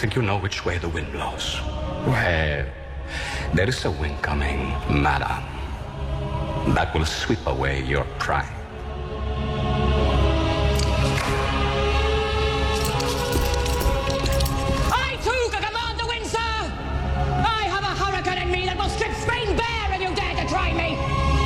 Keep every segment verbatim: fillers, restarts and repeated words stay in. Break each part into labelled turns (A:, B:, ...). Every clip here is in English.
A: think you know which way the wind blows. Well, there is a wind coming, madam, that will sweep away your pride.
B: I too can command the wind, sir! I have a hurricane in me that will strip Spain bare if you dare to try me!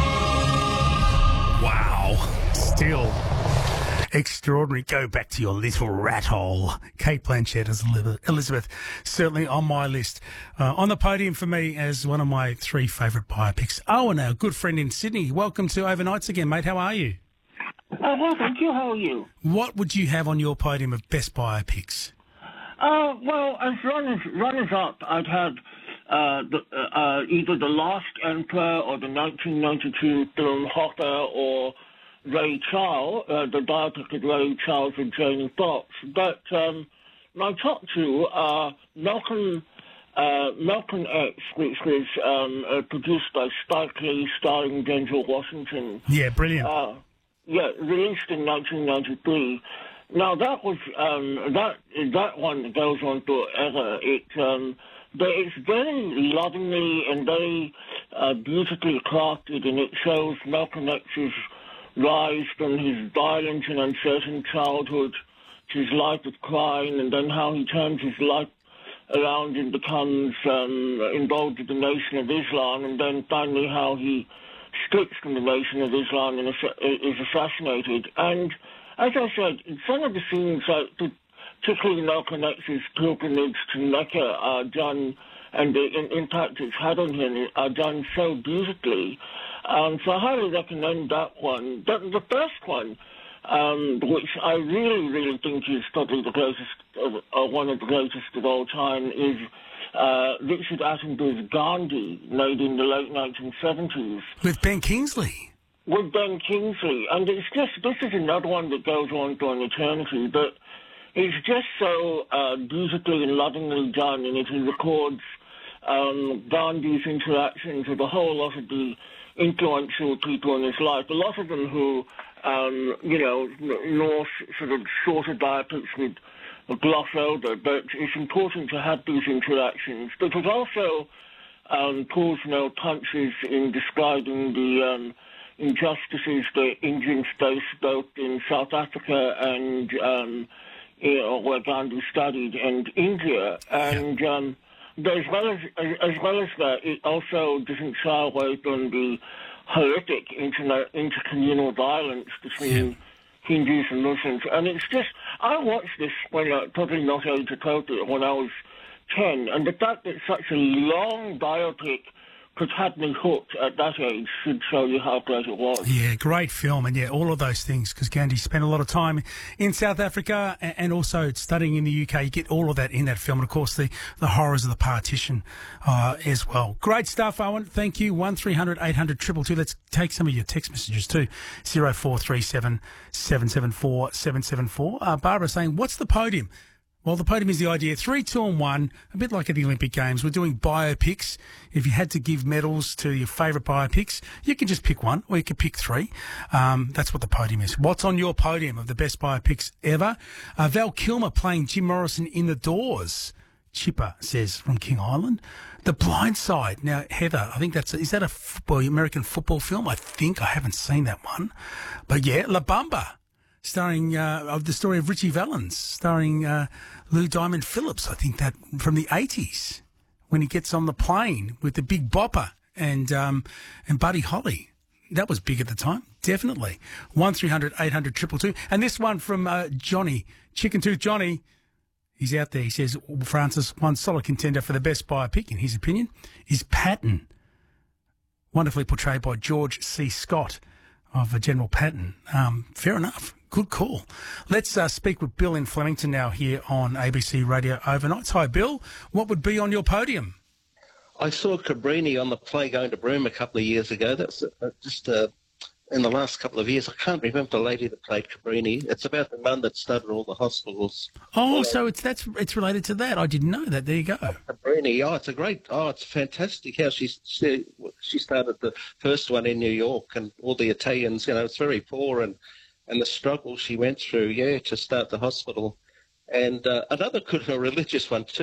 C: Wow. Still extraordinary. Go back to your little rat hole. Kate Blanchett as Elizabeth, certainly on my list. Uh, on the podium for me as one of my three favourite biopics. Owen, our good friend in Sydney, welcome to Overnights again, mate. How are you?
D: Uh, well, thank you. How are you?
C: What would you have on your podium of best biopics?
D: Uh, well, as runners, runners up, I'd had uh, the, uh, uh, either The Last Emperor or the nineteen ninety-two film Hopper or Ray Charles, uh, the biopic of Ray Charles and Jamie Foxx. But um, my top two are Malcolm, uh, Malcolm X, which was um, uh, produced by Spike Lee, starring Denzel Washington.
C: Yeah, brilliant.
D: Uh, yeah, released in nineteen ninety-three. Now that was um, that that one goes on forever. It um, but it's very lovingly and very uh, beautifully crafted, and it shows Malcolm X's rise from his violent and uncertain childhood to his life of crime, and then how he turns his life around and becomes um, involved with the Nation of Islam, and then finally how he splits from the Nation of Islam and is assassinated. And as I said, some of the scenes, like particularly Malcolm X's pilgrimage to Mecca, are done, and the impact it's had on him are done so beautifully. Um, so I highly recommend that one. The, the first one, um, which I really, really think is probably the greatest, of, uh, one of the greatest of all time, is uh, Richard Attenborough's Gandhi, made in the late nineteen seventies.
C: With Ben Kingsley.
D: With Ben Kingsley. And it's just, this is another one that goes on for an eternity, but it's just so uh, beautifully and lovingly done, and it records um, Gandhi's interactions with a whole lot of the influential people in his life, a lot of them who, um, you know, more sort of shorter biopics with gloss over, but it's important to have these interactions. But it also um, pulls no punches in describing the um, injustices that Indians face both in South Africa and, um, you know, where Gandhi studied, and India. And um, But as well as, as as well as that, it also doesn't shy away from the horrific internet, intercommunal violence between yeah. Hindus and Muslims. And it's just, I watched this when, uh, probably not age appropriate, when I was ten, and the fact that such a long biopic could have me hooked at that age should show you how great it was.
C: Yeah, great film. And yeah, all of those things, because Gandhi spent a lot of time in South Africa and also studying in the U K. You get all of that in that film. And, of course, the, the horrors of the partition uh, as well. Great stuff, Owen. Thank you. one three hundred eight hundred two two two. Let's take some of your text messages too. zero four three seven seven seven four seven seven four. Uh, Barbara saying, what's the podium? Well, the podium is the idea. Three, two and one, a bit like at the Olympic Games. We're doing biopics. If you had to give medals to your favourite biopics, you can just pick one, or you can pick three. Um, that's what the podium is. What's on your podium of the best biopics ever? Uh, Val Kilmer playing Jim Morrison in The Doors. Chipper says from King Island. The Blind Side. Now, Heather, I think that's, is that a football, American football film? I think. I haven't seen that one. But yeah, La Bamba. Starring, uh, of the story of Richie Valens, starring uh, Lou Diamond Phillips, I think that from the eighties, when he gets on the plane with the Big Bopper and um, and Buddy Holly. That was big at the time, definitely. one three hundred eight hundred two two two. And this one from uh, Johnny, Chicken Tooth Johnny, he's out there. He says, Francis, one solid contender for the best biopic, in his opinion, is Patton. Wonderfully portrayed by George C. Scott of uh, General Patton. Um, fair enough. Good call. Let's uh, speak with Bill in Flemington now here on A B C Radio Overnights. Hi, Bill. What would be on your podium?
E: I saw Cabrini on the play going to Broome a couple of years ago. That's uh, just uh, in the last couple of years. I can't remember the lady that played Cabrini. It's about the nun that started all the hospitals.
C: Oh, uh, so it's that's it's related to that. I didn't know that. There you go.
E: Cabrini. Oh, it's a great. Oh, it's fantastic how she she she started the first one in New York, and all the Italians. You know, it's very poor, and and the struggle she went through. Yeah, to start the hospital, and uh, another good, a religious one too.